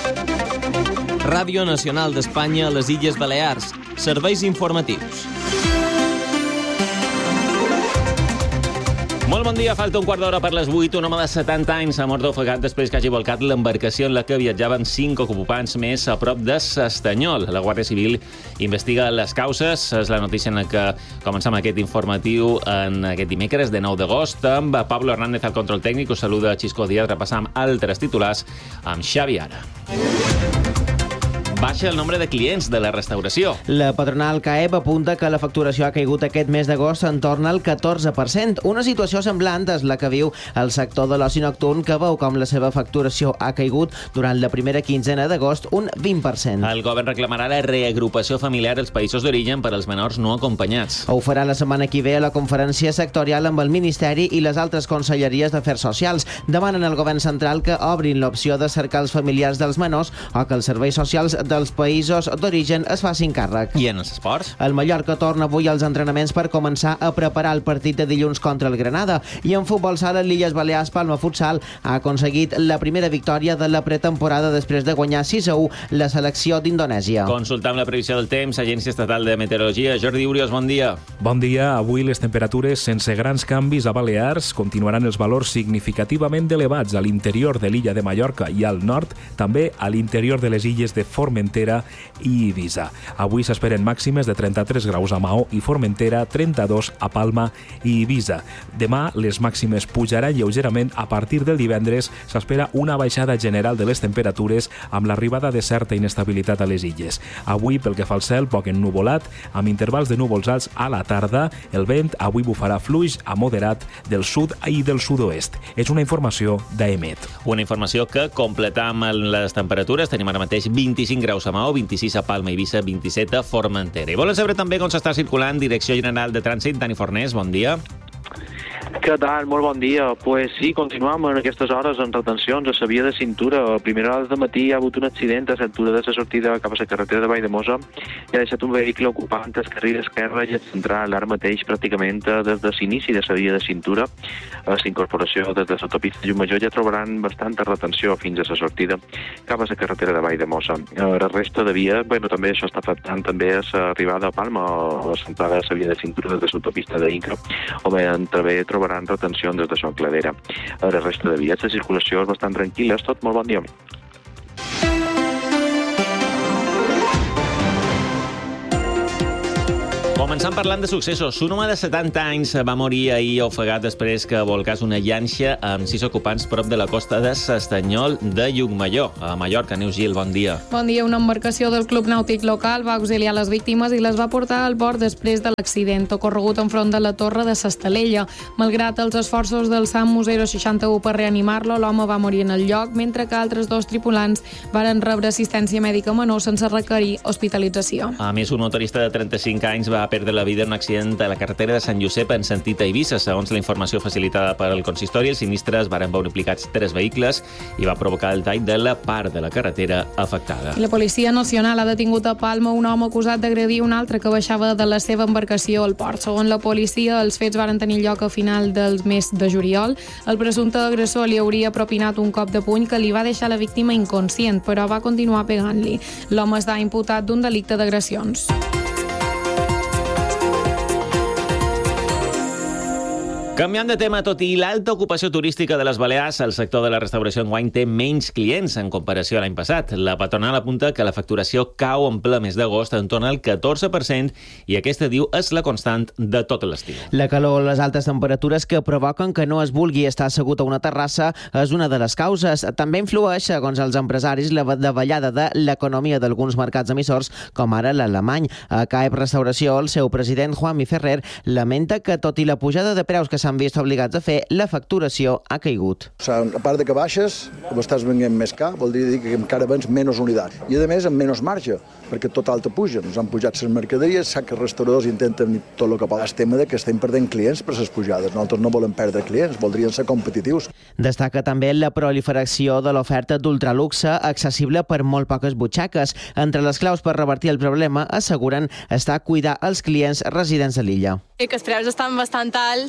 Ràdio Nacional d'Espanya a les Illes Balears. Serveis informatius. Molt bon dia, falta un quart d'hora per les 8. Un home de 70 anys ha mort ofegat després que hagi volcat l'embarcació en la que viatjaven 5 ocupants més a prop de S'Estanyol. La Guàrdia Civil investiga les causes. És la notícia en la que comencem aquest informatiu en aquest dimecres de 9 d'agost amb Pablo Hernández al control tècnic. Us saluda Xisco Díaz. Repassam altres titulars amb Xavi Ara. Baixa el nombre de clients de la restauració. La patronal CAEB apunta que la facturació ha caigut aquest mes d'agost en torn al 14%. Una situació semblant és la que viu el sector de l'oci nocturn, que veu com la seva facturació ha caigut durant la primera quinzena d'agost un 20%. El govern reclamarà la reagrupació familiar als països d'origen per als menors no acompanyats. Ho farà la setmana que ve a la conferència sectorial amb el Ministeri i les altres conselleries d'Afers Socials. Demanen al govern central que obrin l'opció de cercar els familiars dels menors o que els serveis socials dels països d'origen es facin càrrec. I en els esports? El Mallorca torna avui als entrenaments per començar a preparar el partit de dilluns contra el Granada. I en futbol sala, l'Illes Balears Palma Futsal ha aconseguit la primera victòria de la pretemporada després de guanyar 6-1 la selecció d'Indonèsia. Consultam la previsió del temps, Agència Estatal de Meteorologia. Jordi Urios, bon dia. Bon dia. Avui les temperatures, sense grans canvis a Balears, continuaran els valors significativament elevats a l'interior de l'illa de Mallorca i al nord, també a l'interior de les illes de Formentera i Eivissa. Avui s'esperen màximes de 33 graus a Maó i Formentera, 32 a Palma i Eivissa. Demà les màximes pujaran lleugerament. A partir del divendres s'espera una baixada general de les temperatures amb l'arribada de certa inestabilitat a les illes. Avui, pel que fa al cel, poc ennuvolat, amb intervals de núvols alts a la tarda. El vent avui bufarà fluix a moderat del sud i del sud-oest. És una informació d'AEMET. Una informació que completam les temperatures. Tenim ara mateix 25 graus a Maó, 26 a Palma i Eivissa, 27 a Formentera. I volen saber també com s'està circulant Direcció General de Trànsit. Dani Fornés, bon dia. Què tal? Molt bon dia. Pues sí, continuem en aquestes hores en retencions a la via de cintura. A primera hora de matí hi ha hagut un accident a l'altura de la sortida cap a la carretera de Valldemossa i ha deixat un vehicle ocupant el carril esquerre i el central, ara mateix pràcticament des de l'inici de la via de cintura. A la incorporació des de l'autopista Llucmajor ja trobaran bastanta retenció fins a la sortida cap a la carretera de Valldemossa. La resta de via, també això està afectant també a l'arribada a Palma, a la centrada de la via de cintura des de l'autopista d'Inca, o bé també trobaran retenció des de Son Cladera. A la resta de vies, la circulació és bastant tranquil·la. És tot. Molt bon dia. Començant parlant de successos. Un home de 70 anys va morir ahir ofegat després que volcés una llanxa amb 6 ocupants prop de la costa de S'Estanyol de Llucmajor, a Mallorca. Neus Gil, bon dia. Bon dia. Una embarcació del Club Nàutic local va auxiliar les víctimes i les va portar al port després de l'accident ocorregut enfront de la torre de s'Estalella. Malgrat els esforços del SAMU 061 per reanimar-lo, l'home va morir en el lloc, mentre que altres 2 tripulants varen rebre assistència mèdica menor sense requerir hospitalització. A més, un motorista de 35 anys va perdre la vida en un accident a la carretera de Sant Josep en sentit a Eivissa. Segons la informació facilitada per al consistori, els sinistres varen veure implicats 3 vehicles i va provocar el tall de la part de la carretera afectada. La Policia Nacional ha detingut a Palma un home acusat d'agredir un altre que baixava de la seva embarcació al port. Segons la policia, els fets varen tenir lloc a final del mes de juliol. El presumpte agressor li hauria propinat un cop de puny que li va deixar la víctima inconscient, però va continuar pegant-li. L'home està imputat d'un delicte d'agressions. Canviant de tema, tot i l'alta ocupació turística de les Balears, el sector de la restauració enguany té menys clients en comparació a l'any passat. La patronal apunta que la facturació cau en ple mes d'agost en torn al 14% i aquesta, diu, és la constant de tot l'estiu. La calor o les altes temperatures que provoquen que no es vulgui estar assegut a una terrassa és una de les causes. També influeix, segons els empresaris, la davallada de l'economia d'alguns mercats emissors, com ara l'alemany. A CAEB Restauració, el seu president, Juanmi Ferrer, lamenta que, tot i la pujada de preus que s'han vist obligats a fer, la facturació ha caigut. O sigui, a part de que baixes, com estàs venent més car, vol dir que encara vens menys unitats. I, a més, amb menys marge, perquè total te puja. Ens han pujat les mercaderies, sap que els restauradors intenten tot el que poden. El tema de que estem perdent clients per les pujades. Nosaltres no volem perdre clients, voldrien ser competitius. Destaca també la proliferació de l'oferta d'ultraluxe accessible per molt poques butxaques. Entre les claus per revertir el problema, asseguren, està cuidar els clients residents de l'illa. Que els preus estan bastant alts, no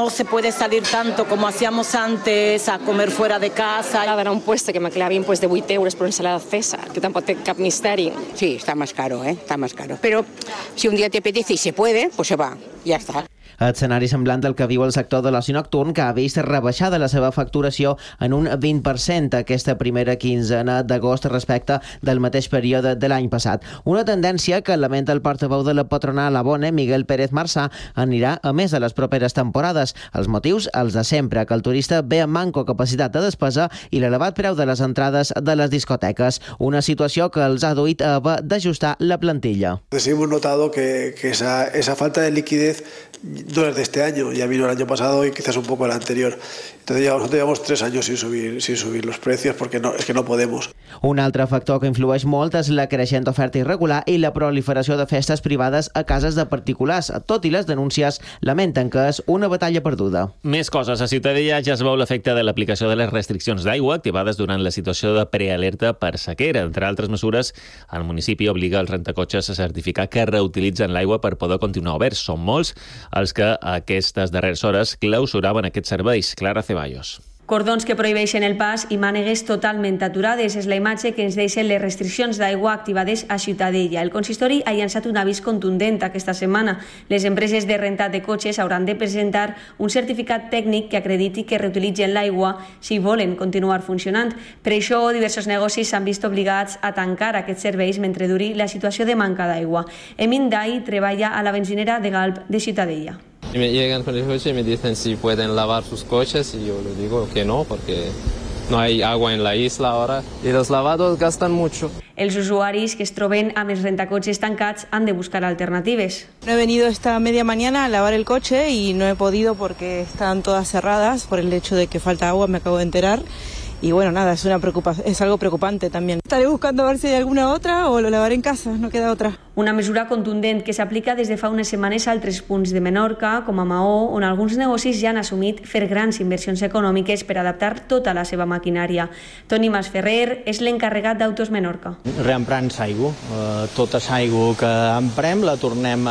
no se puede salir tanto como hacíamos antes a comer fuera de casa. D'anar a un puesto que me clavin de 8 euros per una ensalada César, que tampoc té cap misteri. Sí, está más caro, está más caro. Pero si un día te apetece y se puede, pues se va, ya está. Escenari semblant al que viu el sector de l'oci nocturn, que ha vist rebaixada la seva facturació en un 20% aquesta primera quinzena d'agost respecte del mateix període de l'any passat. Una tendència que lamenta el portaveu de la patronal Abone, Miguel Pérez Marçà, anirà a més a les properes temporades. Els motius, els de sempre, que el turista ve amb manco capacitat de despesa i l'elevat preu de les entrades de les discoteques. Una situació que els ha duit a haver d'ajustar la plantilla. Hemos notado que esa falta de liquidez no es de este año, ya vino el año pasado y quizás un poco el anterior. Entonces nosotros llevamos 3 años sin subir los precios porque es que no podemos. Un altre factor que influeix molt és la creixent oferta irregular i la proliferació de festes privades a cases de particulars. Tot i les denúncies, lamenten que és una batalla perduda. Més coses. A Ciutadella ja es veu l'efecte de l'aplicació de les restriccions d'aigua activades durant la situació de prealerta per sequera. Entre altres mesures, el municipi obliga els rentacotxes a certificar que reutilitzen l'aigua per poder continuar oberts. Són molts els que a aquestes darreres hores clausuraven aquests serveis. Clara Ceballos. Cordons que prohibeixen el pas i mànegues totalment aturades és la imatge que ens deixen les restriccions d'aigua activades a Ciutadella. El consistori ha llançat un avís contundent aquesta setmana. Les empreses de rentat de cotxes hauran de presentar un certificat tècnic que acrediti que reutilitzen l'aigua si volen continuar funcionant. Per això, diversos negocis s'han vist obligats a tancar aquests serveis mentre duri la situació de manca d'aigua. Emin Dai treballa a la benzinera de Galp de Ciutadella. Me llegan con el coche y me dicen si pueden lavar sus coches y yo les digo que no porque no hay agua en la isla ahora y los lavados gastan mucho. Els usuaris que es troben amb els rentacotxes tancats han de buscar alternatives. He venido esta media mañana a lavar el coche y no he podido porque están todas cerradas por el hecho de que falta agua, me acabo de enterar. Y bueno, nada, es algo preocupante también. Estaré buscando a ver si hay alguna otra o lo lavaré en casa, no queda otra. Una mesura contundent que s'aplica des de fa unes setmanes a altres punts de Menorca, com a Maó, on alguns negocis ja han assumit fer grans inversions econòmiques per adaptar tota la seva maquinària. Toni Masferrer és l'encarregat d'Autos Menorca. Reemprant l'aigua. Tota l'aigua que emprem la tornem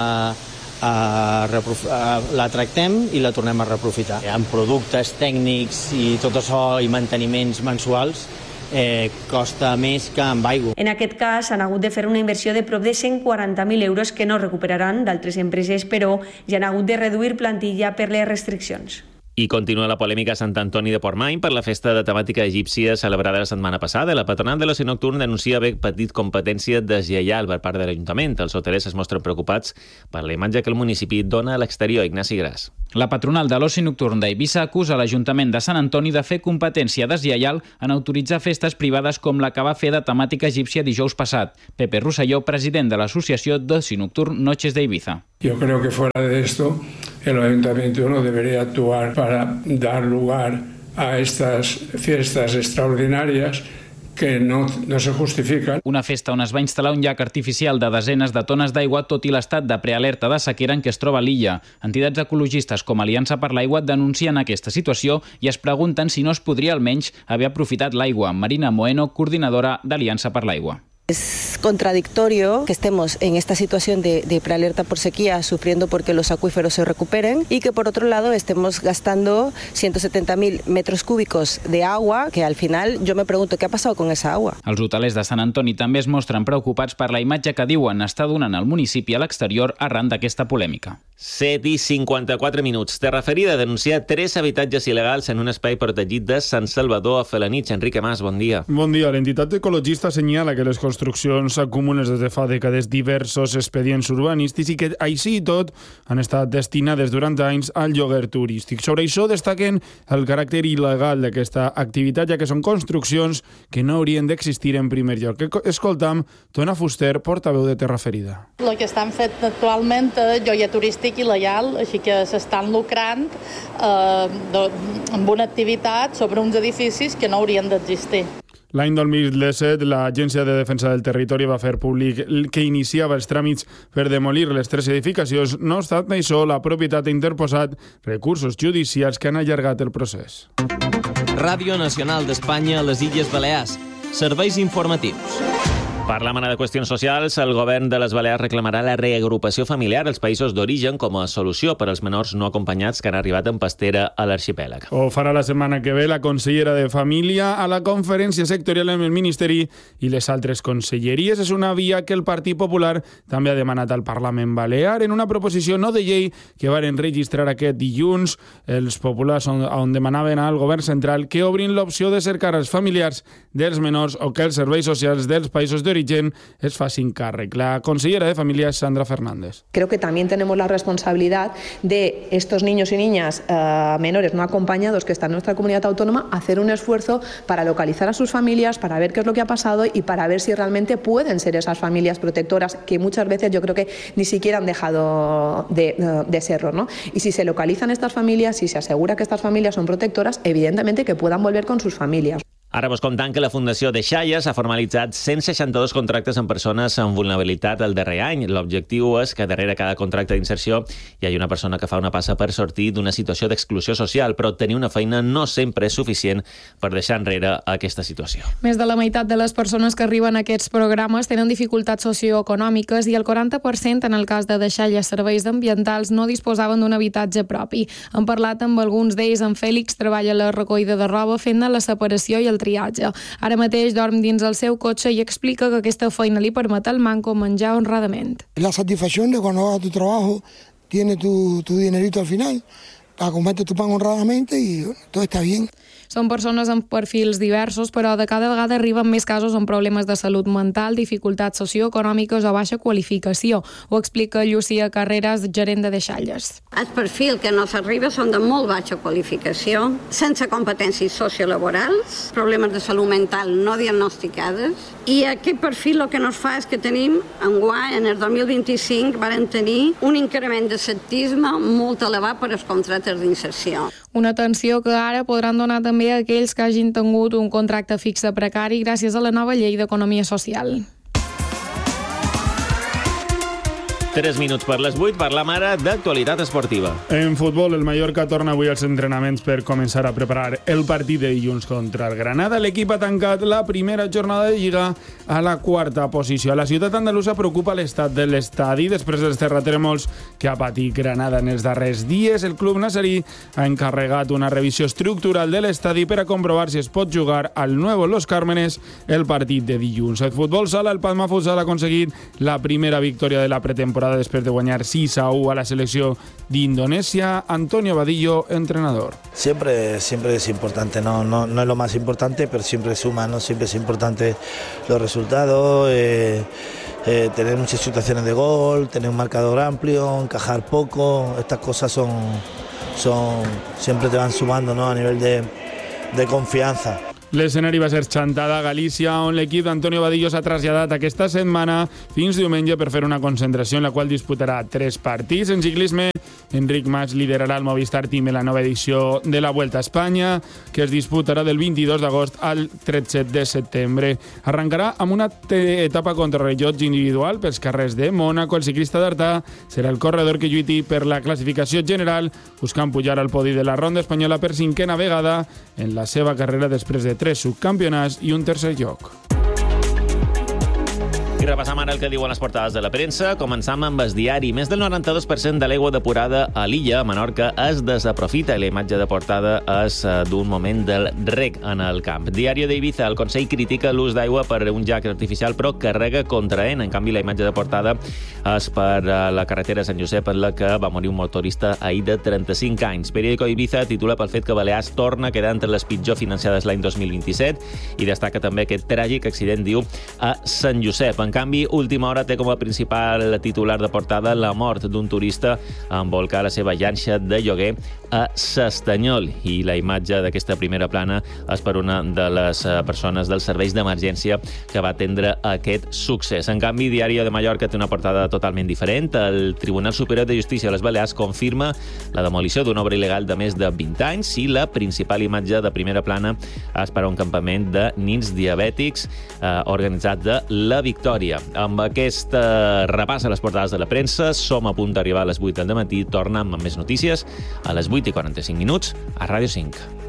la tractem i la tornem a reaprofitar. Amb productes tècnics i tot això i manteniments mensuals costa més que amb aigua. En aquest cas han hagut de fer una inversió de prop de 140.000 euros que no recuperaran d'altres empreses, però ja han hagut de reduir plantilla per les restriccions. I continua la polèmica a Sant Antoni de Portmany per la festa de temàtica egípcia celebrada la setmana passada. La patronal de l'oci nocturn denuncia haver patit competència deslleial per part de l'Ajuntament. Els hotelers es mostren preocupats per la imatge que el municipi dona a l'exterior. Ignasi Gras. La patronal de l'oci nocturn d'Eivissa acusa l'Ajuntament de Sant Antoni de fer competència deslleial en autoritzar festes privades com la que va fer de temàtica egípcia dijous passat. Pepe Rosselló, president de l'Associació d'Oci Nocturn Noches de Ibiza. Yo creo que fuera de esto el Ayuntamiento no debería actuar para dar lugar a estas fiestas extraordinarias que no se justifiquen. Una festa on es va instal·lar un llac artificial de desenes de tones d'aigua, tot i l'estat de prealerta de sequera en què es troba l'illa. Entitats ecologistes com Aliança per l'Aigua denuncien aquesta situació i es pregunten si no es podria almenys haver aprofitat l'aigua. Marina Moeno, coordinadora d'Aliança per l'Aigua. Es contradictorio que estemos en esta situación de prealerta por sequía, sufriendo porque los acuíferos se recuperen, y que por otro lado estemos gastando 170.000 metros cúbicos de agua, que al final yo me pregunto qué ha pasado con esa agua. Els hotelers de Sant Antoni també es mostren preocupats per la imatge que diuen està donant el municipi a l'exterior arran d'aquesta polèmica. 7:54 minuts. Terraferida denuncia 3 habitatges il·legals en un espai protegit de Sant Salvador a Felanitx. Enrique Mas, bon dia. Bon dia. L'entitat ecologista senyala que les construccions comunes des de fa dècades diversos expedients urbanístics i que, així i tot, han estat destinades durant anys al lloguer turístic. Sobre això destaquen el caràcter il·legal d'aquesta activitat, ja que són construccions que no haurien d'existir en primer lloc. Escoltam Tona Fuster, portaveu de Terraferida. El que estan fet actualment és lloguer turístic il·legal, així que s'estan lucrant amb una activitat sobre uns edificis que no haurien d'existir. L'any 2017, l'Agència de Defensa del Territori va fer públic que iniciava els tràmits per demolir les 3 edificacions. No obstant això, la propietat ha interposat recursos judicials que han allargat el procés. Ràdio Nacional d'Espanya a les Illes Balears. Serveis informatius. Parlant ara de qüestions socials, el govern de les Balears reclamarà la reagrupació familiar als països d'origen com a solució per als menors no acompanyats que han arribat en pastera a l'arxipèlag. Ho farà la setmana que ve la consellera de Família a la conferència sectorial amb el Ministeri i les altres conselleries. És una via que el Partit Popular també ha demanat al Parlament Balear en una proposició no de llei que varen registrar aquest dilluns. Els populars on demanaven al govern central que obrin l'opció de cercar els familiars dels menors o que els serveis socials dels països d'origen es facin càrrec. La consellera de Família és Sandra Fernández. Creo que también tenemos la responsabilidad de estos niños y niñas menores no acompañados que están en nuestra comunidad autónoma, hacer un esfuerzo para localizar a sus familias, para ver qué es lo que ha pasado y para ver si realmente pueden ser esas familias protectoras que muchas veces yo creo que ni siquiera han dejado de serlo, ¿no? Y si se localizan estas familias, si se asegura que estas familias son protectoras, evidentemente que puedan volver con sus familias. Ara vos contant que la Fundació Deixalles ha formalitzat 162 contractes amb persones amb vulnerabilitat el darrer any. L'objectiu és que darrere cada contracte d'inserció hi hagi una persona que fa una passa per sortir d'una situació d'exclusió social, però tenir una feina no sempre és suficient per deixar enrere aquesta situació. Més de la meitat de les persones que arriben a aquests programes tenen dificultats socioeconòmiques i el 40% en el cas de Deixalles Serveis Ambientals no disposaven d'un habitatge propi. Hem parlat amb alguns d'ells. En Fèlix treballa a la recollida de roba fent-ne la separació i el triatge. Ara mateix dorm dins el seu cotxe i explica que aquesta feina li permet al manco menjar honradament. La satisfacció de cuando hagas tu trabajo, tienes tu dinerito al final, comete tu pan honradamente y todo está bien. Són persones amb perfils diversos, però de cada vegada arriben més casos amb problemes de salut mental, dificultats socioeconòmiques o baixa qualificació. Ho explica Llucia Carreras, gerent de Deixalles. El perfil que nos arriba són de molt baixa qualificació, sense competències sociolaborals, problemes de salut mental no diagnosticades, i aquest perfil el que nos fa és que tenim, enguany, en el 2025, varen tenir un increment de sectisme molt elevat per als contractes d'inserció. Una atenció que ara podran donar també a aquells que hagin tingut un contracte fixe precari gràcies a la nova llei d'economia social. 3 minuts per les 8, parlam ara d'actualitat esportiva. En futbol, el Mallorca torna avui als entrenaments per començar a preparar el partit de dilluns contra el Granada. L'equip ha tancat la primera jornada de Lliga a la 4a posició. A la ciutat andalusa preocupa l'estat de l'estadi després dels terratrèmols que ha patit Granada en els darrers dies. El club nazarí ha encarregat una revisió estructural de l'estadi per a comprovar si es pot jugar al Nuevo Los Cármenes el partit de dilluns. El futbol sala, el Palma Futsal ha aconseguit la primera victòria de la pretemporada después de ganar 6-1 a la selección de Indonesia. Antonio Vadillo, entrenador. Siempre es importante, no es lo más importante, pero siempre suma, ¿no? Siempre es importante los resultados, tener muchas situaciones de gol, tener un marcador amplio, encajar poco. Estas cosas siempre te van sumando, ¿no? A nivel de confianza. L'escenari va ser Chantada, Galícia, on l'equip d'Antonio Vadillo s'ha traslladat aquesta setmana fins diumenge per fer una concentració en la qual disputarà 3 partits. En ciclisme, Enric Mas liderarà el Movistar Team en la nova edició de la Vuelta a Espanya, que es disputarà del 22 d'agost al 13 de setembre. Arrencarà amb una etapa contrarrellotge individual pels carrers de Mònaco. El ciclista d'Artà serà el corredor que lluiti per la classificació general, buscant pujar al podi de la ronda espanyola per 5a vegada en la seva carrera després de 3 subcampionats i un tercer lloc. I repassam ara el que diuen les portades de la premsa. Començam amb el diari. Més del 92% de l'aigua depurada a l'illa, a Menorca, es desaprofita i la imatge de portada és d'un moment del rec en el camp. Diari d'Ibiza. El Consell critica l'ús d'aigua per un llac artificial, però carrega contraent. En canvi, la imatge de portada és per la carretera Sant Josep, en la que va morir un motorista ahir de 35 anys. Periódico Ibiza titula pel fet que Balears torna a quedar entre les pitjor financiades l'any 2027 i destaca també aquest tràgic accident, diu, a Sant Josep. En canvi, Última Hora té com a principal titular de portada la mort d'un turista en volcar la seva llanxa de lloguer a S'Estanyol. I la imatge d'aquesta primera plana és per una de les persones dels serveis d'emergència que va atendre aquest succés. En canvi, Diari de Mallorca té una portada totalment diferent. El Tribunal Superior de Justícia de les Balears confirma la demolició d'una obra il·legal de més de 20 anys i la principal imatge de primera plana és per a un campament de nins diabètics organitzat de La Victòria. Amb aquest repàs a les portades de la premsa, som a punt d'arribar a les 8 del matí. Tornem amb més notícies a les 8:45 a Ràdio 5.